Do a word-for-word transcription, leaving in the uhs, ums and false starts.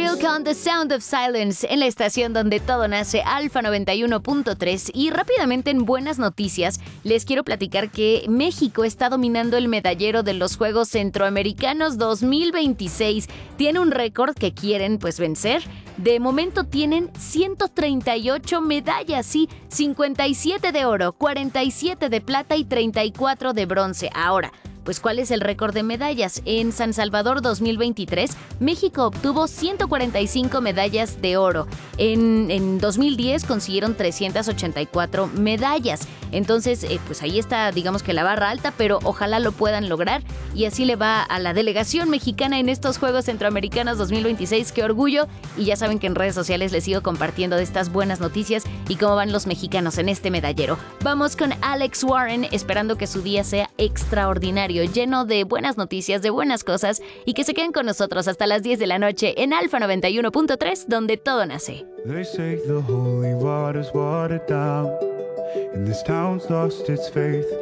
Seal con The Sound of Silence en la estación donde todo nace, Alfa noventa y uno punto tres. Y rápidamente en buenas noticias, les quiero platicar que México está dominando el medallero de los Juegos Centroamericanos dos mil veintiséis. Tiene un récord que quieren pues vencer. De momento tienen ciento treinta y ocho medallas, sí, cincuenta y siete de oro, cuarenta y siete de plata y treinta y cuatro de bronce. Ahora, pues ¿cuál es el récord de medallas? En San Salvador dos mil veintitrés, México obtuvo ciento cuarenta y cinco medallas de oro. En, en dos mil diez consiguieron trescientas ochenta y cuatro medallas. Entonces, eh, pues ahí está, digamos que la barra alta, pero ojalá lo puedan lograr. Y así le va a la delegación mexicana en estos Juegos Centroamericanos dos mil veintiséis. ¡Qué orgullo! Y ya saben que en redes sociales les sigo compartiendo de estas buenas noticias y cómo van los mexicanos en este medallero. Vamos con Alex Warren, esperando que su día sea extraordinario, lleno de buenas noticias, de buenas cosas, y que se queden con nosotros hasta las diez de la noche en Alfa noventa y uno punto tres, donde todo nace. They say the holy water's watered down, and this town's lost its faith.